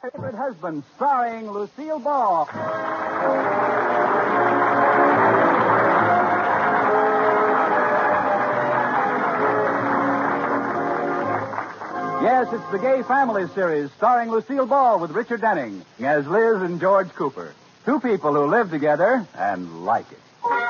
Favorite Husband, starring Lucille Ball. Yes, it's the Gay Family series starring Lucille Ball with Richard Denning as Liz and George Cooper. Two people who live together and like it.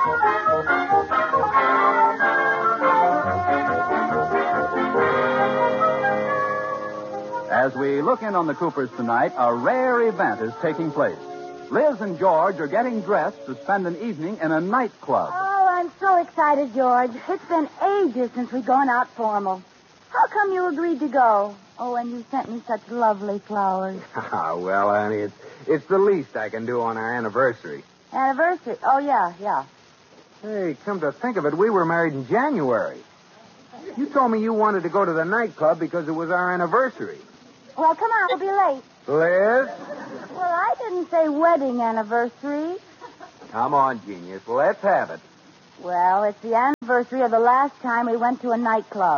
As we look in on the Coopers tonight, a rare event is taking place. Liz and George are getting dressed to spend an evening in a nightclub. Oh, I'm so excited, George. It's been ages since we've gone out formal. How come you agreed to go? Oh, and you sent me such lovely flowers. Well, honey, it's the least I can do on our anniversary. Anniversary? Oh, yeah. Hey, come to think of it, we were married in January. You told me you wanted to go to the nightclub because it was our anniversary. Well, come on, we'll be late. Liz? Well, I didn't say wedding anniversary. Come on, genius. Let's have it. Well, it's the anniversary of the last time we went to a nightclub.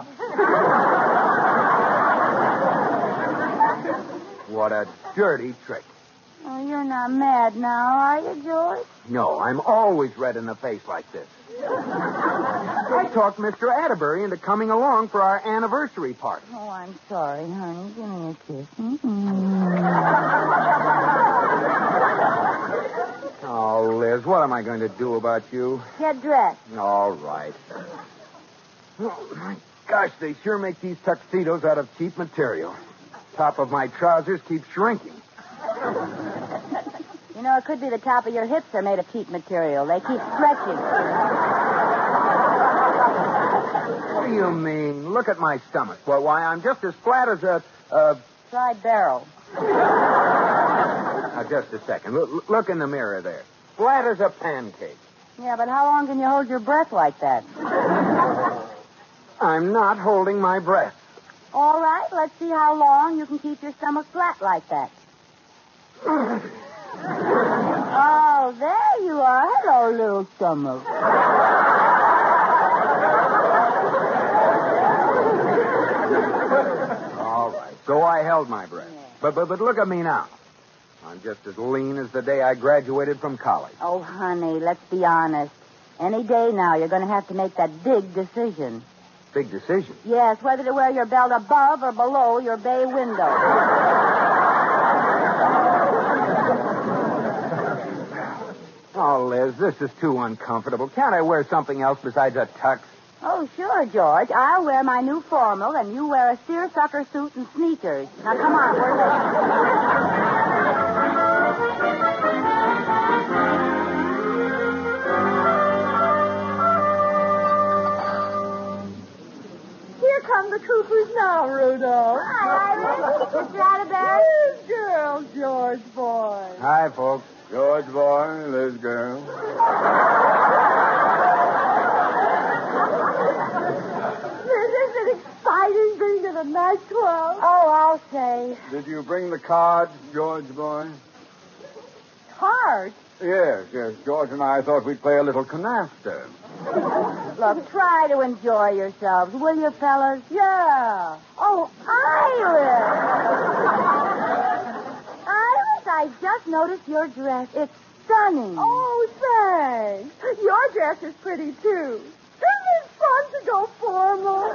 What a dirty trick. Oh, you're not mad now, are you, George? No, I'm always red in the face like this. I talked Mr. Atterbury into coming along for our anniversary party. Oh, I'm sorry, honey. Give me a kiss. Oh, Liz, what am I going to do about you? Get dressed. All right. Oh, my gosh, they sure make these tuxedos out of cheap material. Top of my trousers keeps shrinking. You know, it could be the top of your hips are made of cheap material. They keep stretching. What do you mean? Look at my stomach. Well, why, I'm just as flat as a... Fried barrel. Now, just a second. Look in the mirror there. Flat as a pancake. Yeah, but how long can you hold your breath like that? I'm not holding my breath. All right, let's see how long you can keep your stomach flat like that. Oh, there you are. Hello, little stomach. All right, so I held my breath. Yeah. But look at me now. I'm just as lean as the day I graduated from college. Oh, honey, let's be honest. Any day now, you're going to have to make that big decision. Big decision? Yes, whether to wear your belt above or below your bay window. Oh, Liz, this is too uncomfortable. Can't I wear something else besides a tux? Oh, sure, George. I'll wear my new formal, and you wear a seersucker suit and sneakers. Now, come on, we're late. Here come the Coopers now, Rudolph. Hi, Iris. Mr. Atterbury. Liz girl, George boy. Hi, folks. George boy, Liz girl. Liz, isn't it exciting being at a nightclub? Oh, I'll say. Did you bring the cards, George boy? Cards? Yes. George and I thought we'd play a little canasta. Look, try to enjoy yourselves, will you, fellas? Yeah. Oh, Iris! Iris, I just noticed your dress. It's stunning. Oh, thanks. Your dress is pretty, too. Isn't it fun to go formal?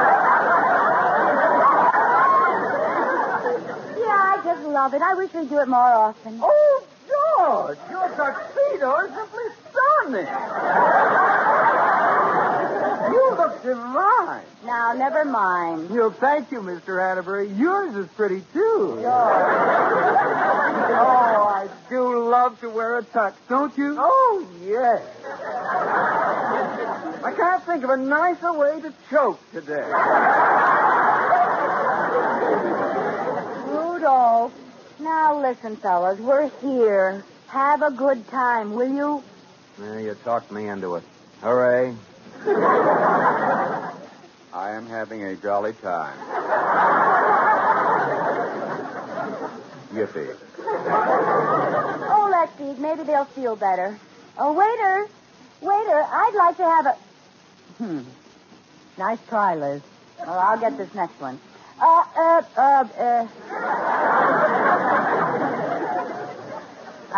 Yeah, I just love it. I wish we'd do it more often. Oh, George, your tuxedo is simply stunning. You look divine. Now, never mind. Thank you, Mr. Atterbury. Yours is pretty, too. George. Oh, I do love to wear a tux, don't you? Oh, yes. I can't think of a nicer way to choke today. Rudolph. Now, listen, fellas. We're here. Have a good time, will you? Yeah, you talked me into it. Hooray. I am having a jolly time. Yippee. Oh, let's see. Maybe they'll feel better. Oh, waiter. I'd like to have a... Nice try, Liz. Well, I'll get this next one.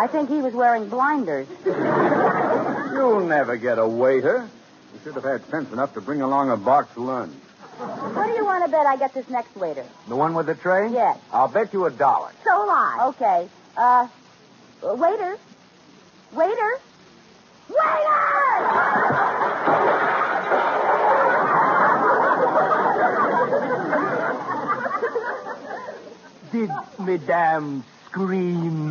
I think he was wearing blinders. You'll never get a waiter. You should have had sense enough to bring along a boxed lunch. What do you want to bet I get this next waiter? The one with the tray? Yes. I'll bet you $1. So will I. Okay. Waiter. Waiter. Did Madame scream?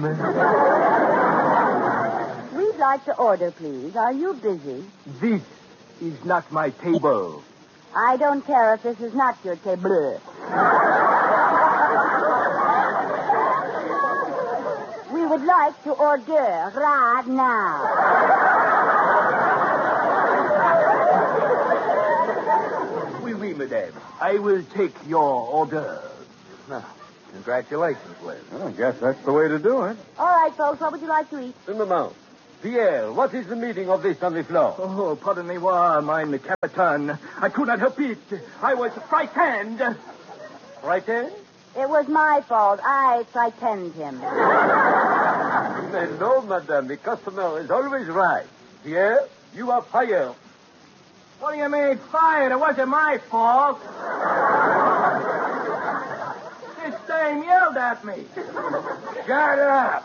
We'd like to order, please. Are you busy? This is not my table. I don't care if this is not your table. We would like to order right now. Oui, madame. I will take your order. Congratulations, Liz. Well, I guess that's the way to do it. All right, folks, what would you like to eat? Maman. Pierre, what is the meaning of this on the floor? Oh, pardonnez-moi, mein captain. I could not help it. I was frightened. Frightened? It was my fault. I frightened him. No, madame. The customer is always right. Pierre, you are fired. What do you mean, fired? It wasn't my fault. This dame yelled at me. Shut up.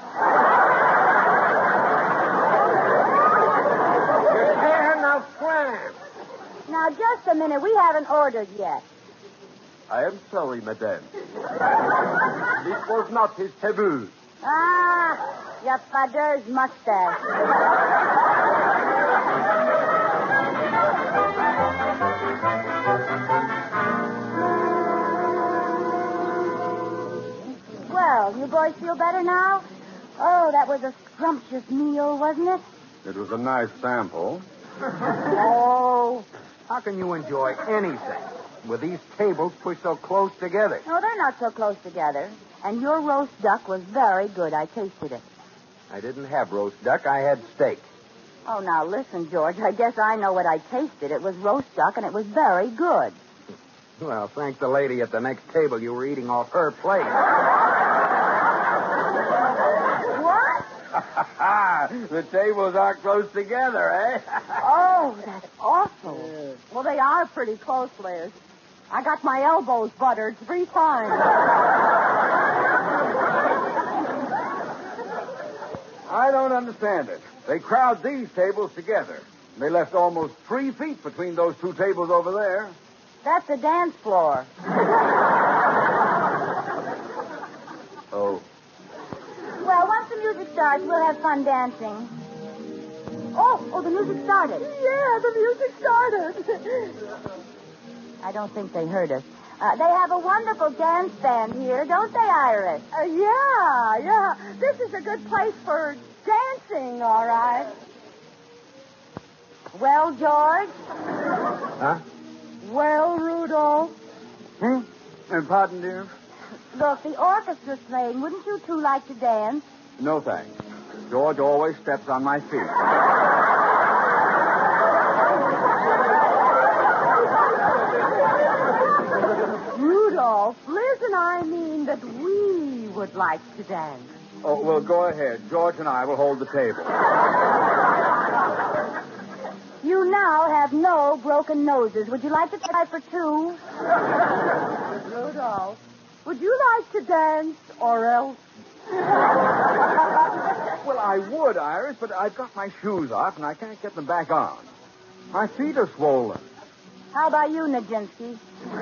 Your hand of France. Now, just a minute. We haven't ordered yet. I am sorry, madame. This was not his taboo. Ah, your father's mustache. Well, you boys feel better now? Oh, that was a scrumptious meal, wasn't it? It was a nice sample. Oh. How can you enjoy anything with these tables pushed so close together? No, they're not so close together. And your roast duck was very good. I tasted it. I didn't have roast duck. I had steak. Oh, now listen, George. I guess I know what I tasted. It was roast duck, and it was very good. Well, thank the lady at the next table you were eating off her plate. What? The tables are close together, eh? Oh, that's awful. Well, they are pretty close, Liz. I got my elbows buttered 3 times. I don't understand it. They crowd these tables together. They left almost 3 feet between those 2 tables over there. That's a dance floor. Oh. Well, once the music starts, we'll have fun dancing. Oh, the music started. Yeah, the music started. I don't think they heard us. They have a wonderful dance band here, don't they, Iris? Yeah. This is a good place for dancing, all right. Well, George? Huh? Well, Rudolph. Pardon, dear? Look, the orchestra's playing. Wouldn't you two like to dance? No, thanks. George always steps on my feet. Rudolph, Liz and I mean that we would like to dance. Oh, well, go ahead. George and I will hold the table. You now have no broken noses. Would you like to try for 2? Rudolph, would you like to dance or else? Well, I would, Iris, but I've got my shoes off and I can't get them back on. My feet are swollen. How about you, Nijinsky?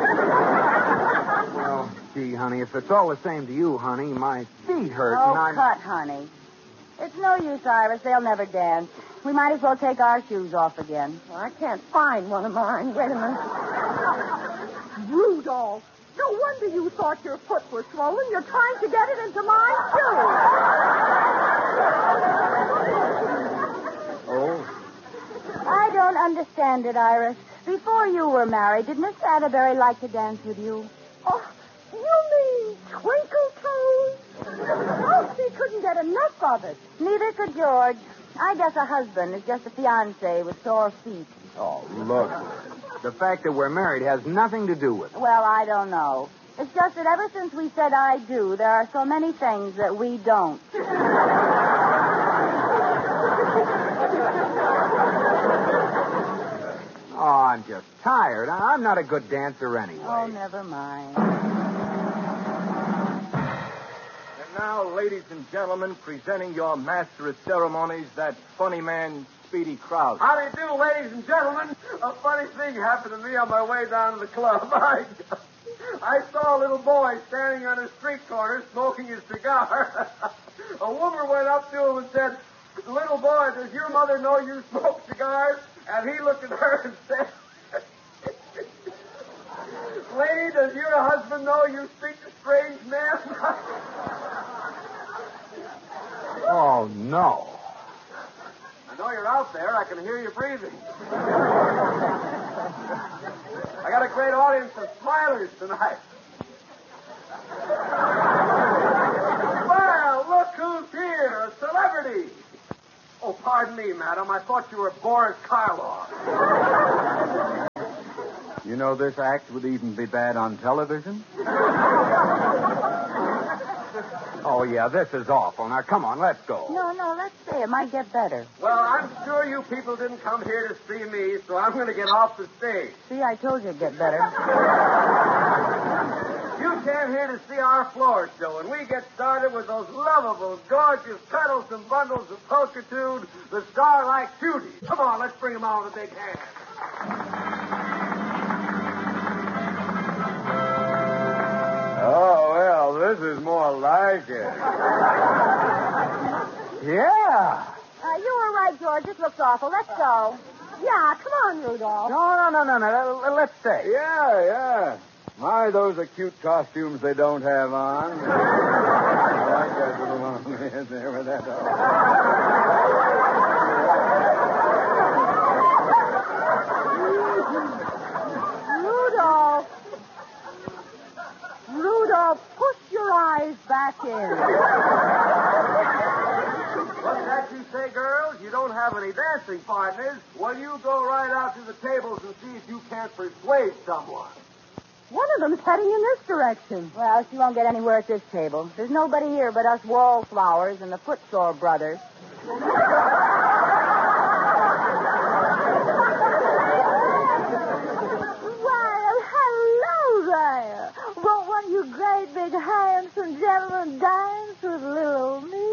Well, gee, honey, if it's all the same to you, honey, my feet hurt Oh, and I'm... cut, honey. It's no use, Iris. They'll never dance. We might as well take our shoes off again. Well, I can't find one of mine. Wait a minute. Rudolph, no wonder you thought your foot was swollen. You're trying to get it into my shoe. Oh? I don't understand it, Iris. Before you were married, did Miss Atterbury like to dance with you? Oh, you mean Twinkle Toes? Oh, she couldn't get enough of it. Neither could George. I guess a husband is just a fiancé with sore feet. Oh, look. The fact that we're married has nothing to do with it. Well, I don't know. It's just that ever since we said I do, there are so many things that we don't. Oh, I'm just tired. I'm not a good dancer anyway. Oh, never mind. And now, ladies and gentlemen, presenting your master of ceremonies, that funny man, Speedy Krause. How do you do, ladies and gentlemen? A funny thing happened to me on my way down to the club. I saw a little boy standing on a street corner smoking his cigar. A woman went up to him and said, "Little boy, does your mother know you smoke cigars?" And he looked at her and said, "Lady, does your husband know you speak to strange men?" Oh, no. I know you're out there. I can hear you breathing. I got a great audience of smilers tonight. Well, look who's here, a celebrity. Oh, pardon me, madam. I thought you were Boris Karloff. You know, this act would even be bad on television. Oh, yeah, this is awful. Now, come on, let's go. No, let's stay. It might get better. Well, I'm sure you people didn't come here to see me, so I'm going to get off the stage. See, I told you it'd get better. You came here to see our floor show, and we get started with those lovable, gorgeous petals and bundles of pulchritude, the Starlight Cuties. Come on, let's bring them out with a big hand. Oh, well, this is more like it. Yeah. You were right, George. This looks awful. Let's go. Yeah, come on, Rudolph. No. Let's stay. Yeah. My, those are cute costumes they don't have on. I like that little one there with that. Rudolph, push your eyes back in. What's that you say, girls? You don't have any dancing partners. Well, you go right out to the tables and see if you can't persuade someone. One of them's heading in this direction. Well, she won't get anywhere at this table. There's nobody here but us wallflowers and the Footsore brothers. Well, hello there. Won't one of you great big handsome gentlemen dance with little me?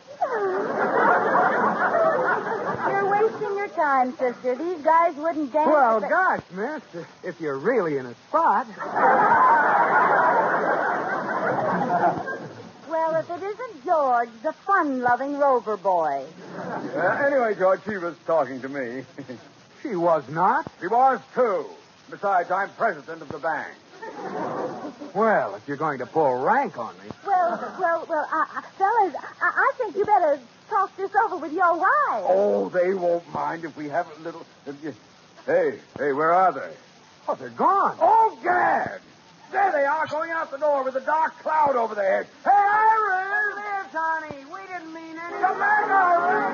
You're wasting your time, sister. These guys wouldn't dance. Well, gosh, miss, if you're really in a spot. Well, if it isn't George, the fun-loving Rover boy. Anyway, George, she was talking to me. She was not. She was, too. Besides, I'm president of the bank. Well, if you're going to pull rank on me. Well, fellas, I think you better talk this over with your wives. Oh, they won't mind if we have a little... Hey, where are they? Oh, they're gone. Oh, Gad! There they are, going out the door with a dark cloud over their heads. Hey, Iris! There, Tony. We didn't mean anything. Come back, Iris!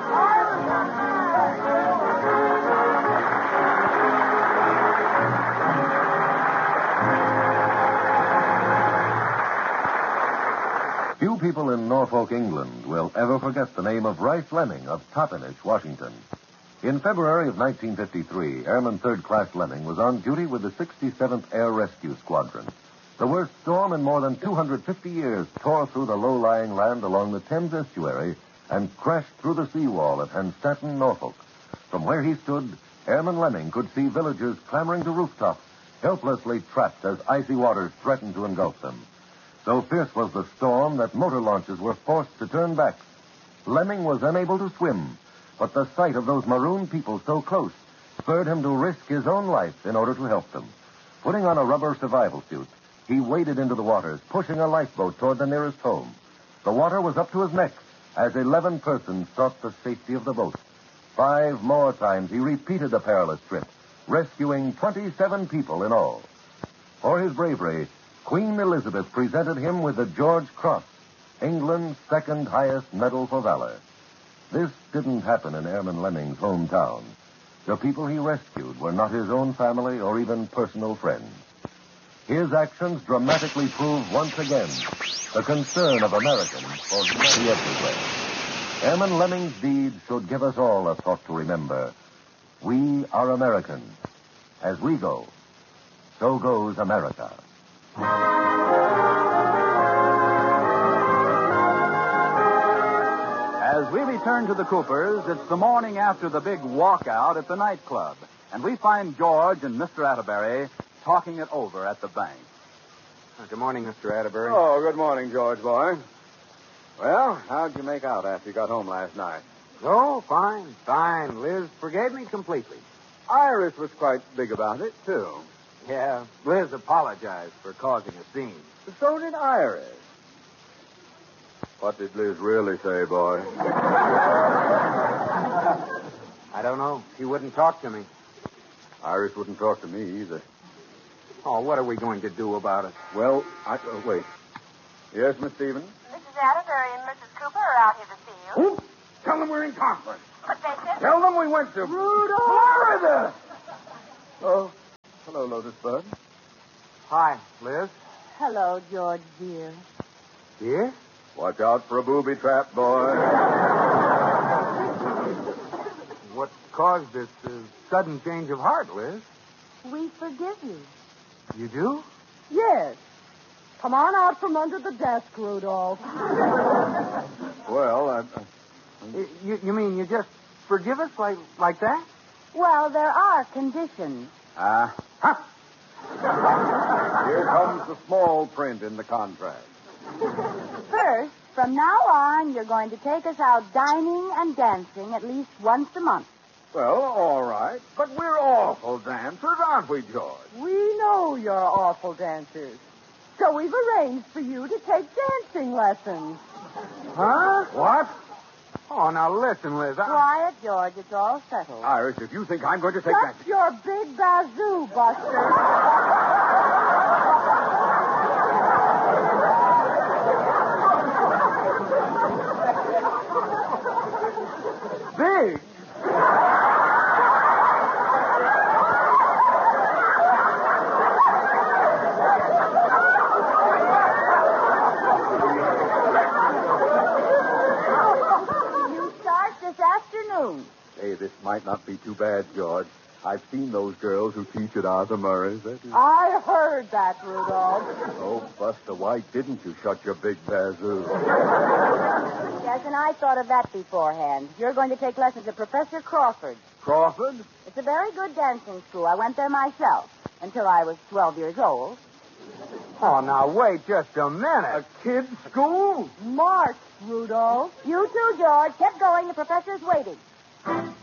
Few people in Norfolk, England, will ever forget the name of Rice Lemming of Toppenish, Washington. In February of 1953, Airman Third Class Lemming was on duty with the 67th Air Rescue Squadron. The worst storm in more than 250 years tore through the low-lying land along the Thames estuary and crashed through the seawall at Hunstanton, Norfolk. From where he stood, Airman Lemming could see villagers clambering to rooftops, helplessly trapped as icy waters threatened to engulf them. So fierce was the storm that motor launches were forced to turn back. Lemming was unable to swim, but the sight of those marooned people so close spurred him to risk his own life in order to help them. Putting on a rubber survival suit, he waded into the waters, pushing a lifeboat toward the nearest home. The water was up to his neck as 11 persons sought the safety of the boat. 5 more times he repeated the perilous trip, rescuing 27 people in all. For his bravery, Queen Elizabeth presented him with the George Cross, England's second highest medal for valor. This didn't happen in Airman Lemming's hometown. The people he rescued were not his own family or even personal friends. His actions dramatically prove once again the concern of Americans for humanity everywhere. Airman Lemming's deeds should give us all a thought to remember. We are Americans. As we go, so goes America. As we return to the Coopers, it's the morning after the big walkout at the nightclub, and we find George and Mr. Atterbury talking it over at the bank. Good morning, Mr. Atterbury. Oh, good morning, George boy. Well, how'd you make out after you got home last night? Oh, fine. Liz forgave me completely. Iris was quite big about it, too. Yeah, Liz apologized for causing a scene. So did Iris. What did Liz really say, boy? I don't know. She wouldn't talk to me. Iris wouldn't talk to me either. Oh, what are we going to do about it? Well, wait. Yes, Miss Stevens? Mrs. Atterbury and Mrs. Cooper are out here to see you. Oh, tell them we're in conference. But they said... Tell them we went to... Rudolph! Florida! Oh, hello, Lotus Bud. Hi, Liz. Hello, George, dear. Dear? Watch out for a booby trap, boy. What caused this sudden change of heart, Liz? We forgive you. You do? Yes. Come on out from under the desk, Rudolph. Well, You mean you just forgive us like that? Well, there are conditions. Here comes the small print in the contract. First, from now on, you're going to take us out dining and dancing at least once a month. Well, all right. But we're awful dancers, aren't we, George? We know you're awful dancers. So we've arranged for you to take dancing lessons. Huh? What? Oh, now listen, Liz. Quiet, George. It's all settled. Iris, if you think I'm going to take Shut your big bazoo, Buster. Big? You start this afternoon. Hey, this might not be too bad, George. I've seen those girls who teach at Arthur Murray's. I heard that, Rudolph. Oh, Buster, why didn't you shut your big bazoo? Yes, and I thought of that beforehand. You're going to take lessons at Professor Crawford's. Crawford? It's a very good dancing school. I went there myself until I was 12 years old. Oh, now wait just a minute. A kid's school? March, Rudolph. You too, George. Get going. The professor's waiting.